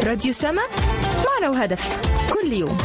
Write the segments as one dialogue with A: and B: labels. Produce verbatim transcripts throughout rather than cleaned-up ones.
A: راديو سما، معنى وهدف كل يوم.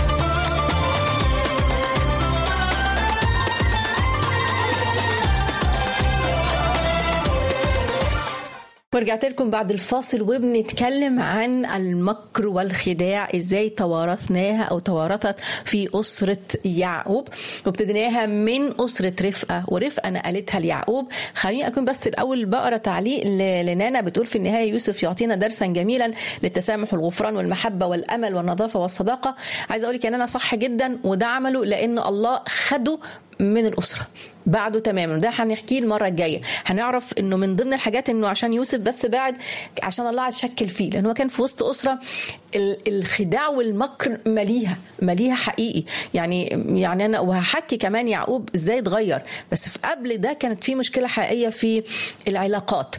B: ورجعت لكم بعد الفاصل وبنتكلم عن المكر والخداع، ازاي توارثناها او توارثت في أسرة يعقوب، وابتديناها من أسرة رفقة، ورفقة نقلتها ليعقوب. خليني أكون بس الأول بقرأ تعليق لنانا بتقول في النهاية يوسف يعطينا درسا جميلا للتسامح والغفران والمحبة والأمل والنظافة والصداقة. عايزة أقولك أن أنا صح جدا، وده عمله لأن الله خده من الأسرة بعده تماما. ده هنحكيه المرة الجاية، هنعرف انه من ضمن الحاجات انه عشان يوسف بس بعد عشان الله عايز يشكل فيه، لانه كان في وسط أسرة الخداع والمكر مليها مليها حقيقي. يعني يعني انا وهحكي كمان يعقوب ازاي اتغير، بس في قبل ده كانت في مشكلة حقيقية في العلاقات.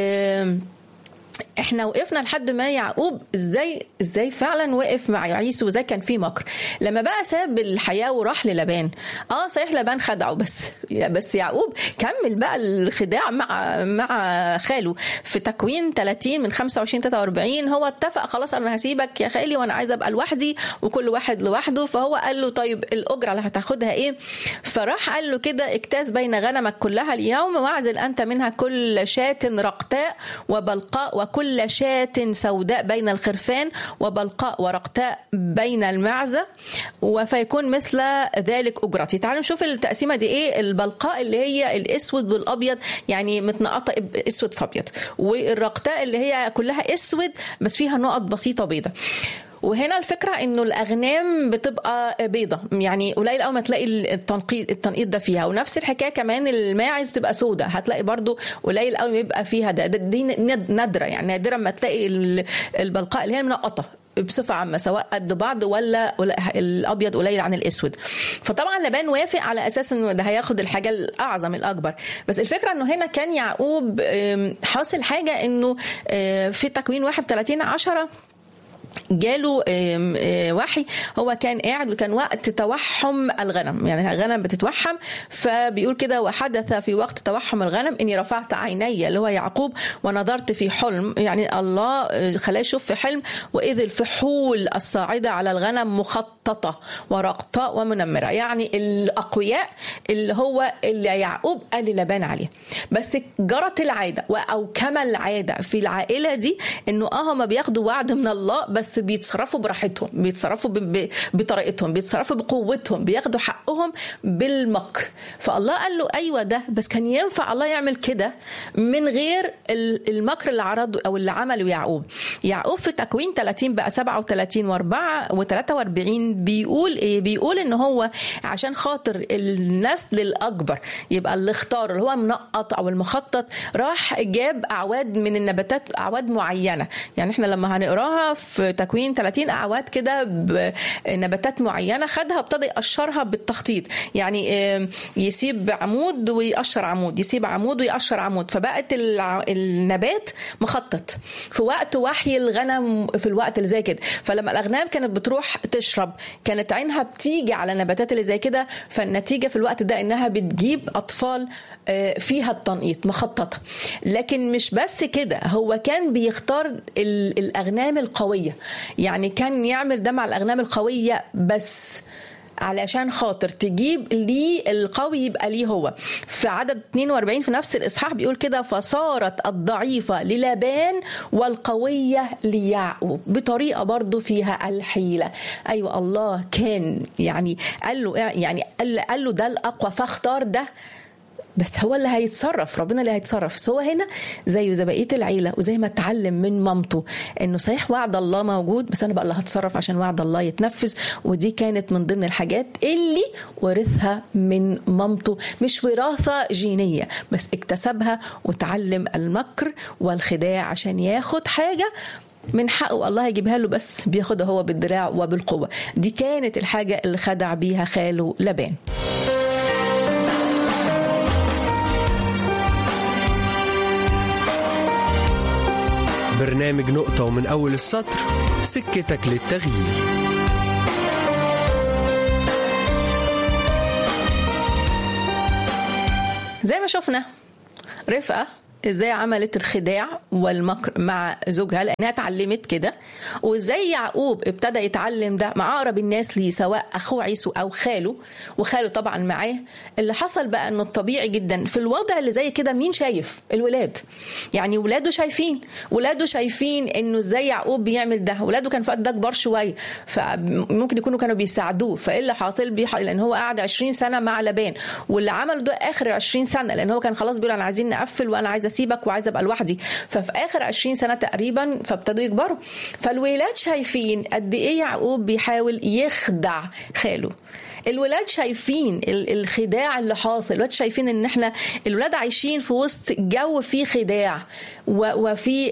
B: احنا وقفنا لحد ما يعقوب ازاي ازاي فعلا وقف مع عيسو، وازاي كان في مكر لما بقى ساب الحياه وراح للبان. اه صحيح لبان خدعه، بس بس يعقوب كمل بقى الخداع مع مع خاله في تكوين ثلاثين من خمسة وعشرين ثلاثة وأربعين. هو اتفق خلاص انا هسيبك يا خالي وانا عايز ابقى لوحدي وكل واحد لوحده. فهو قال له طيب الاجره اللي هتاخدها ايه؟ فراح قال له كده اجتاز بين غنمك كلها اليوم واعزل انت منها كل شاة رقتاء وبلقاء وكل كل شاة سوداء بين الخرفان وبلقاء ورقتاء بين المعزة، وفيكون مثل ذلك أجرتي. تعالوا نشوف التقسيمة دي ايه. البلقاء اللي هي الاسود والابيض، يعني متنقطة اسود فابيض، والرقتاء اللي هي كلها اسود بس فيها نقط بسيطة بيضة. وهنا الفكرة انه الاغنام بتبقى بيضة، يعني قليل قوي ما تلاقي التنقيط التنقيط ده فيها. ونفس الحكاية كمان الماعز بتبقى سودة، هتلاقي برضو قليل قوي ما يبقى فيها ده, ده دي نادرة، يعني نادرة ما تلاقي البلقاء اللي هي منقطة بصفة عامة سواء قد بعض ولا الابيض قليل عن الاسود. فطبعا لبان وافق على اساس انه ده هياخد الحاجة الاعظم الاكبر. بس الفكرة انه هنا كان يعقوب حاصل حاجة انه في تكوين واحد وثلاثين عشرة جاله وحي. هو كان قاعد وكان وقت توحم الغنم، يعني الغنم بتتوحم. فبيقول كده وحدث في وقت توحم الغنم اني رفعت عيني اللي هو يعقوب ونظرت في حلم، يعني الله خلاه يشوف في حلم واذ الفحول الصاعده على الغنم مخططه ورقطاء ومنمره، يعني الاقوياء اللي هو اللي يعقوب قال لبان عليه. بس جرت العاده او كما العاده في العائله دي انه اه هم بياخدوا وعد من الله بس بيتصرفوا براحتهم، بيتصرفوا بطريقتهم، بيتصرفوا بقوتهم، بياخدوا حقهم بالمكر. فالله قال له ايوه ده، بس كان ينفع الله يعمل كده من غير المكر اللي عرضه او اللي عمله يعقوب. يعقوب في تكوين ثلاثين بقى سبعة وثلاثين وأربعة وثلاثة وأربعين بيقول ايه؟ بيقول ان هو عشان خاطر النسل الاكبر يبقى اللي اختار اللي هو المنقط او المخطط، راح جاب اعواد من النباتات، اعواد معينه. يعني احنا لما هنقراها في تكوين ثلاثين اعواد كده بنباتات معينه خدها ابتدى يقشرها بالتخطيط، يعني يسيب عمود ويقشر عمود، يسيب عمود ويقشر عمود، فبقت النبات مخطط في وقت وحي الغنم في الوقت اللي زي كده. فلما الاغنام كانت بتروح تشرب كانت عينها بتيجي على النباتات اللي زي كده، فالنتيجه في الوقت ده انها بتجيب اطفال فيها التنقيط مخططة. لكن مش بس كده، هو كان بيختار الأغنام القوية، يعني كان يعمل ده مع الأغنام القوية بس علشان خاطر تجيب ليه القوي يبقى ليه هو. في عدد اثنين وأربعين في نفس الإصحاح بيقول كده فصارت الضعيفة للبان والقوية ليعقوب، بطريقة برضو فيها الحيلة. أيوة الله كان يعني قال له يعني قال له ده الأقوى فاختار ده، بس هو اللي هيتصرف، ربنا اللي هيتصرف. بس هو هنا زيه زي بقيه العيله، وزي ما اتعلم من مامته انه صحيح وعد الله موجود بس انا بقى اللي هتصرف عشان وعد الله يتنفذ. ودي كانت من ضمن الحاجات اللي ورثها من مامته، مش وراثه جينيه بس اكتسبها وتعلم المكر والخداع عشان ياخد حاجه من حقه الله يجيبها له، بس بياخدها هو بالدراع وبالقوه. دي كانت الحاجه اللي خدع بيها خاله لبان.
C: برنامج نقطة ومن أول السطر، سكتك للتغيير.
B: زي ما شفنا رفقة ازاي عملت الخداع والمكر مع زوجها لانها اتعلمت كده، وازاي يعقوب ابتدى يتعلم ده مع اقرب الناس ليه سواء اخوه عيسو او خاله، وخاله طبعا معاه. اللي حصل بقى انه الطبيعي جدا في الوضع اللي زي كده مين شايف؟ الولاد. يعني ولاده شايفين ولاده شايفين انه ازاي يعقوب بيعمل ده. ولاده كان في وقت ده كبار شويه فممكن يكونوا كانوا بيساعدوه. فايه اللي حاصل بيه؟ لان هو قعد عشرين سنه مع لبان، واللي عمله ده اخر عشرين سنه، لان هو كان خلاص بيقول انا عايزين نقفل وانا عايز اسيبك وعايز ابقى لوحدي. ففي اخر عشرين سنه تقريبا فابتدوا يكبروا. فالولاد شايفين قد ايه يعقوب بيحاول يخدع خاله. الولاد شايفين الخداع اللي حاصل. الولاد شايفين ان احنا الولاد عايشين في وسط جو فيه خداع وفي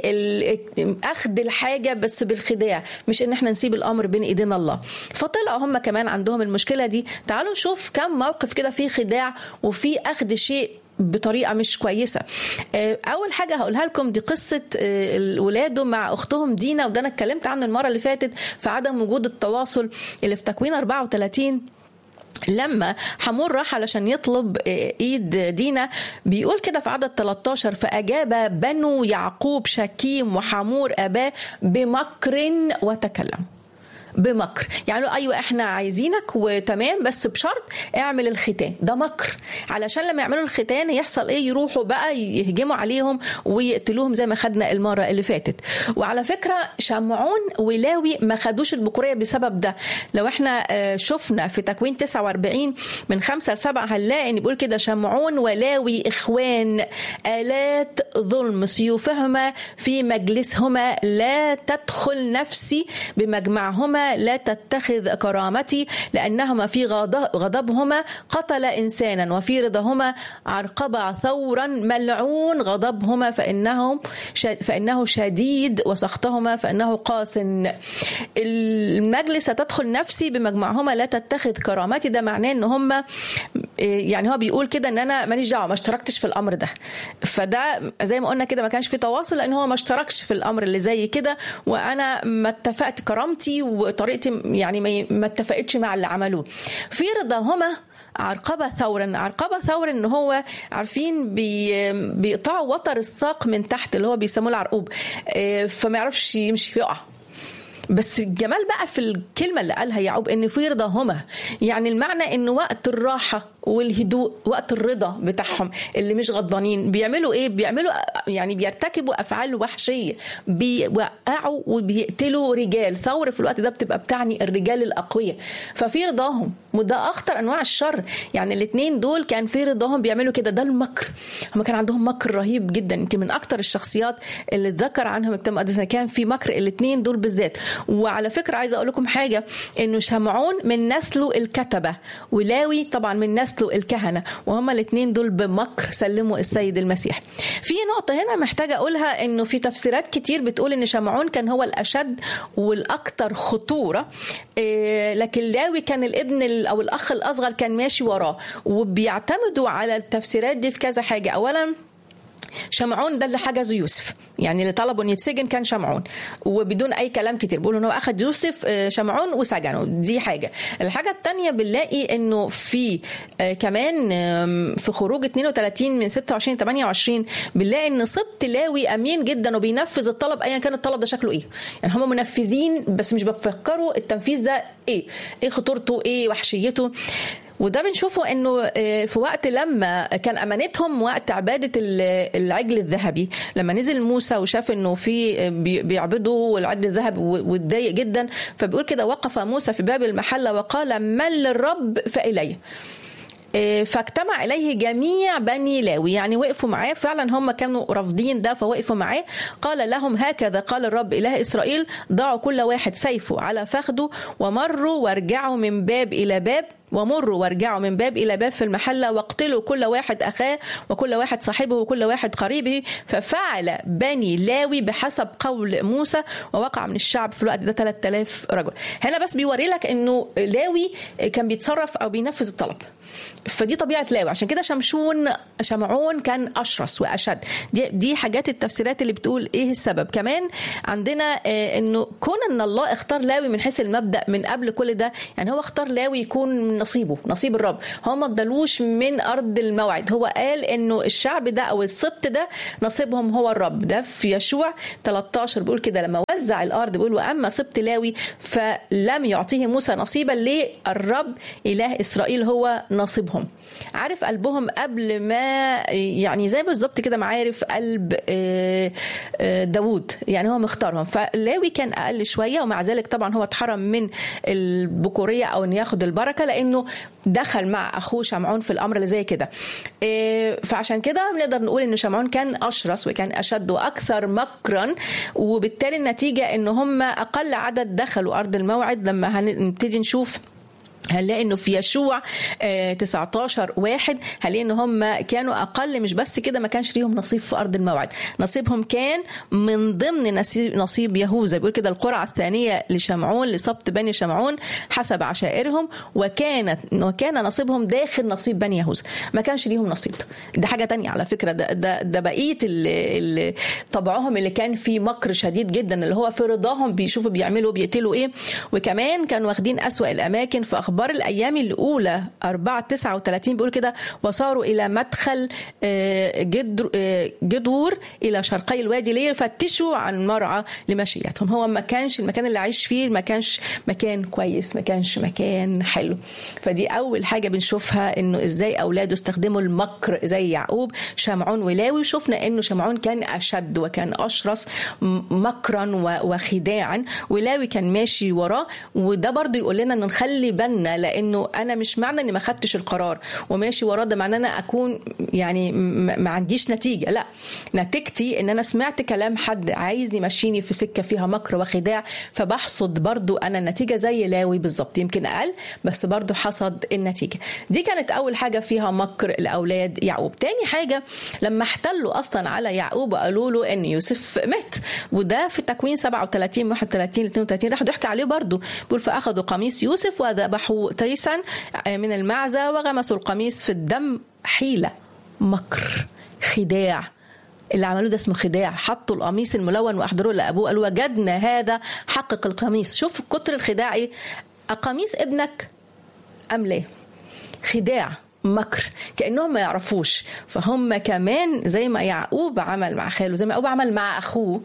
B: اخذ الحاجه بس بالخداع، مش ان احنا نسيب الامر بين ايدينا الله. فطلعوا هم كمان عندهم المشكله دي. تعالوا نشوف كم موقف كده فيه خداع وفيه اخذ شيء بطريقه مش كويسه. اول حاجه هقولها لكم دي قصه ولاده مع اختهم دينا، وده انا اتكلمت عنه المره اللي فاتت في عدم وجود التواصل اللي في تكوين أربعة وثلاثين. لما حمور راح علشان يطلب ايد دينا بيقول كده في عدد ثلاثة عشر: فاجاب بنو يعقوب شكيم وحمور اباه بمكر وتكلم. بمكر يعني ايوه احنا عايزينك وتمام بس بشرط اعمل الختان. ده مكر علشان لما يعملوا الختان يحصل ايه؟ يروحوا بقى يهجموا عليهم ويقتلوهم زي ما خدنا المره اللي فاتت. وعلى فكره شمعون ولاوي ما خدوش البكوريه بسبب ده. لو احنا شفنا في تكوين تسعة وأربعين من خمسة لسبعة هنلاقي ان بيقول كده: شمعون ولاوي اخوان آلات ظلم سيوفهما في مجلسهما، لا تدخل نفسي بمجمعهما، لا تتخذ كرامتي، لأنهما في غضبهما قتل إنسانا، وفي رضاهما عرقبا ثورا، ملعون غضبهما فإنهم فإنه شديد، وسخطهما فإنه قاس. المجلس تدخل نفسي بمجمعهما لا تتخذ كرامتي، ده معناه ان هم يعني هو بيقول كده ان انا ماليش دعوه، ما اشتركتش في الامر ده. فده زي ما قلنا كده ما كانش في تواصل، لان هو ما اشتركش في الامر اللي زي كده، وانا ما اتفقت كرامتي وطريقتي يعني ما اتفقتش مع اللي عملوه. في رضاهما عرقبة ثورا. عرقبة ثورا ان هو عارفين بي بيقطعوا وتر الساق من تحت اللي هو بيسموه العرقوب، فما يعرفش يمشي يقع. بس الجمال بقى في الكلمة اللي قالها يعقوب ان في رضاهما، يعني المعنى ان وقت الراحة والهدوء، وقت الرضا بتاعهم اللي مش غضبانين، بيعملوا ايه؟ بيعملوا يعني بيرتكبوا افعال وحشيه، بيوقعوا وبيقتلوا رجال. ثور في الوقت ده بتبقى بتعني الرجال الاقوياء، ففي رضاهم، وده اخطر انواع الشر. يعني الاثنين دول كان في رضاهم بيعملوا كده. ده المكر، هم كان عندهم مكر رهيب جدا. يمكن من اكتر الشخصيات اللي اتذكر عنهم الكتاب المقدس كان في مكر الاثنين دول بالذات. وعلى فكره عايزه اقول لكم حاجه، انه شمعون من نسله الكتبه، ولاوي طبعا من نسل الكهنة، وهما الاثنين دول بمكر سلموا السيد المسيح. في نقطة هنا محتاجة أقولها، إنه في تفسيرات كتير بتقول إن شمعون كان هو الأشد والأكثر خطورة، إيه لكن لاوي كان الابن أو الأخ الأصغر كان ماشي وراه. وبيعتمدوا على التفسيرات دي في كذا حاجة. أولا شمعون ده اللي حجز يوسف، يعني اللي طلبوا ان يتسجن كان شمعون، وبدون اي كلام كتير بيقولوا ان هو اخذ يوسف شمعون وسجنه. دي حاجه. الحاجه الثانيه بنلاقي انه في كمان في خروج اثنين وثلاثين من ستة وعشرين ثمانية وعشرين بنلاقي ان سبط لاوي امين جدا وبينفذ الطلب ايا كان الطلب ده شكله ايه. يعني هم منفذين بس مش بيفكروا التنفيذ ده ايه، ايه خطورته، ايه وحشيته. وده بنشوفه انه في وقت لما كان امانتهم وقت عباده العجل الذهبي، لما نزل موسى وشاف انه في بيعبدوا العجل الذهبي واتضايق جدا، فبيقول كده: وقف موسى في باب المحله وقال: من للرب فإليه. فاجتمع إليه جميع بني لاوي، يعني وقفوا معاه فعلا، هم كانوا رافضين ده فوقفوا معاه. قال لهم: هكذا قال الرب إله إسرائيل: ضعوا كل واحد سيفه على فخذه، ومروا وارجعوا من باب إلى باب ومروا وارجعوا من باب إلى باب في المحلة، واقتلوا كل واحد أخاه وكل واحد صاحبه وكل واحد قريبه. ففعل بني لاوي بحسب قول موسى، ووقع من الشعب في الوقت ده ثلاثة آلاف رجل. هنا بس بيوري لك إنه لاوي كان بيتصرف أو بينفذ الطلب، فدي طبيعة لاوي. عشان كده شمشون شمعون كان أشرس وأشد. دي, دي حاجات التفسيرات اللي بتقول إيه السبب. كمان عندنا إنه كون إن الله اختار لاوي من حيث المبدأ من قبل كل ده، يعني هو اختار لاوي يكون من نصيبه، نصيب الرب. هو ما ادالوش من ارض الموعد، هو قال انه الشعب ده او السبط ده نصيبهم هو الرب. ده في يشوع ثلاثة عشر بيقول كده لما وزع الارض بيقول واما سبط لاوي فلم يعطيه موسى نصيبا للرب اله اسرائيل هو نصيبهم. عارف قلبهم قبل ما يعني زي بالظبط كده ما عارف قلب داود، يعني هو مختارهم. فلاوي كان اقل شويه، ومع ذلك طبعا هو اتحرم من البكوريه او ان ياخد البركه لانه دخل مع اخوه شمعون في الامر اللي زي كده. فعشان كده بنقدر نقول ان شمعون كان اشرس وكان اشد واكثر مكرا، وبالتالي النتيجه ان هم اقل عدد دخلوا ارض الموعد. لما هنبتدي نشوف هنلاقي انه في يشوع تسعة عشر واحد هنلاقي ان هم كانوا اقل. مش بس كده، ما كانش ليهم نصيب في ارض الموعد، نصيبهم كان من ضمن نصيب, نصيب يهوذا. بيقول كده القرعه الثانيه لشمعون لسبط بني شمعون حسب عشائرهم، وكانت وكان نصيبهم داخل نصيب بني يهوذا، ما كانش ليهم نصيب. ده حاجه تانية على فكره، ده ده, ده بقيه اللي طبعهم اللي كان فيه مكر شديد جدا، اللي هو في رضاهم بيشوفوا بيعملوا بيقتلوا ايه. وكمان كانوا واخدين اسوأ الاماكن. في أخبار الأيام الأولى أربعة تسعة وثلاثين بيقول كده وصاروا إلى مدخل جدور إلى شرقي الوادي ليفتشوا عن مرعى لمشيتهم. هو ما كانش المكان اللي عايش فيه ما كانش مكان كويس، ما كانش مكان حلو. فدي أول حاجة بنشوفها، إنه إزاي أولاده استخدموا المكر زي يعقوب شمعون ولاوي. شفنا إنه شمعون كان أشد وكان أشرس مكرا وخداعا، ولاوي كان ماشي وراه. وده برضو يقول لنا إن نخلي بالنا، لانه انا مش معنى اني ما خدتش القرار وماشي وراه ده معناه انا اكون يعني ما عنديش نتيجه. لا، نتيجتي ان انا سمعت كلام حد عايز يمشيني في سكه فيها مكر وخداع، فبحصد برضو انا النتيجه زي لاوي بالظبط، يمكن اقل بس برضو حصد النتيجه. دي كانت اول حاجه فيها مكر لاولاد يعقوب. تاني حاجه لما احتلوا اصلا على يعقوب وقالوا له ان يوسف مات، وده في تكوين سبعة وثلاثين واحد وثلاثين اثنين وثلاثين راح ضحك عليه برضو. بيقول فاخذوا قميص يوسف وذبحوا تيسا من المعزة وغمسوا القميص في الدم. حيلة، مكر، خداع. اللي عملوه ده اسمه خداع. حطوا القميص الملون واحضروه لابوه، قالوا وجدنا هذا حقق القميص. شوف كتر الخداع ايه، قميص ابنك ام لا؟ خداع، مكر، كأنهم ما يعرفوش. فهم كمان زي ما يعقوب عمل مع خاله، زي ما يعقوب عمل مع اخوه،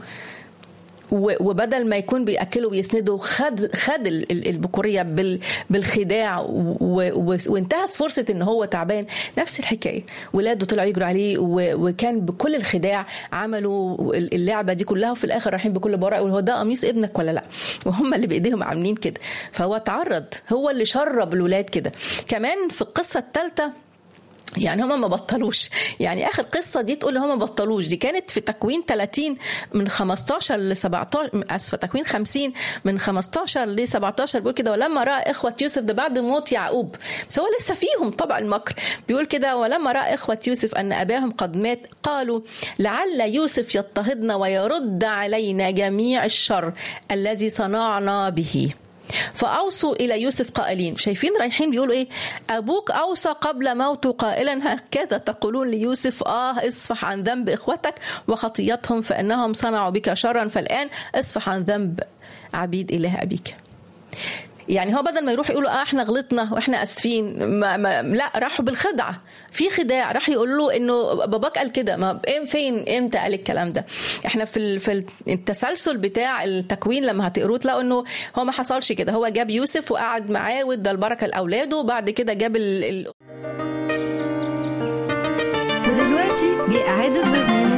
B: وبدل ما يكون بيأكلوا ويسندوا خد خد البكورية بالخداع، وانتهت فرصة ان هو تعبان. نفس الحكاية، ولاده طلعوا يجروا عليه وكان بكل الخداع عملوا اللعبة دي كلها، وفي الاخر رايحين بكل براءة يقولوا هو ده قميص ابنك ولا لا، وهم اللي بايديهم عاملين كده. فهو تعرض، هو اللي شرب الولاد كده. كمان في القصة الثالثة يعني هما ما بطلوش، يعني اخر قصه دي تقول هما ما بطلوش. دي كانت في تكوين ثلاثين من خمستاشر ل سبعتاشر، اسفه تكوين خمسين من خمستاشر ل سبعتاشر. بيقول كده ولما راى اخوه يوسف، ده بعد موت يعقوب بس هو لسه فيهم طبعا المكر. بيقول كده ولما راى اخوه يوسف ان اباهم قد مات قالوا لعل يوسف يضطهدنا ويرد علينا جميع الشر الذي صنعنا به، فأوصوا إلى يوسف قائلين. شايفين رايحين بيقولوا إيه؟ أبوك أوصى قبل موته قائلا هكذا تقولون ليوسف آه اصفح عن ذنب إخوتك وخطيتهم فإنهم صنعوا بك شرا، فالآن اصفح عن ذنب عبيد إله أبيك. يعني هو بدل ما يروح يقولوا اه احنا غلطنا واحنا اسفين، ما ما لا، راحوا بالخدعه، في خداع. راح يقول له انه باباك قال كده، ما فين امتى قال الكلام ده؟ احنا في في التسلسل بتاع التكوين لما هتقروه تلاقوا انه هو ما حصلش كده. هو جاب يوسف وقعد معاه وادى البركه لاولاده، وبعد كده جاب ال...
A: ودلوقتي دي اعاده برنامج